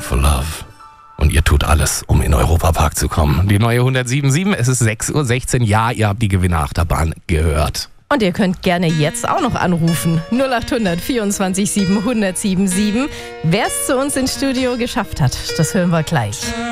for Love. Und ihr tut alles, um in den Europapark zu kommen. Die neue 107.7, es ist 6:16 Uhr. Ja, ihr habt die Gewinnerachterbahn gehört. Und ihr könnt gerne jetzt auch noch anrufen. 0800 24 7 1077. Wer es zu uns ins Studio geschafft hat, das hören wir gleich.